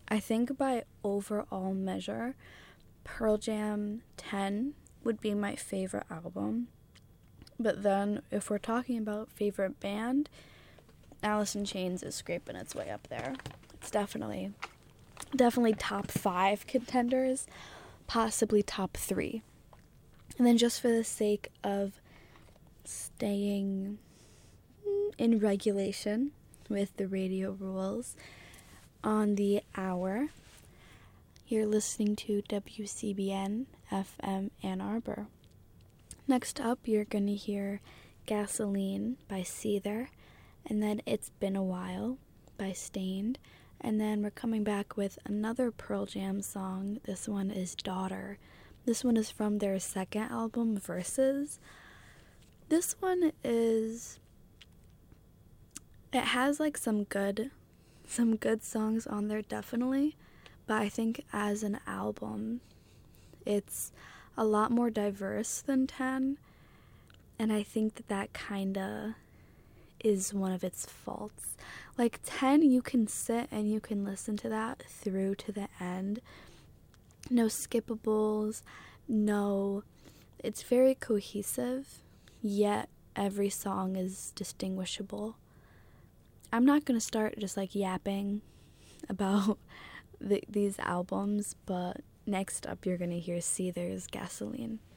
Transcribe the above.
I think by overall measure, Pearl Jam 10 would be my favorite album. But then, if we're talking about favorite band, Alice in Chains is scraping its way up there. It's definitely top 5 contenders, possibly top 3. And then just for the sake of staying in regulation with the radio rules on the hour, you're listening to WCBN FM Ann Arbor. Next up, you're going to hear Gasoline by Seether, and then It's Been a While by Stained, and then we're coming back with another Pearl Jam song. This one is Daughter. This one is from their second album, Versus. This one it has like some good songs on there, definitely, but I think as an album, it's a lot more diverse than 10, and I think that kinda is one of its faults. Like 10, you can sit and you can listen to that through to the end. No skippables, it's very cohesive, yet every song is distinguishable. I'm not gonna start just like yapping about these albums, but next up you're gonna hear Seether's Gasoline.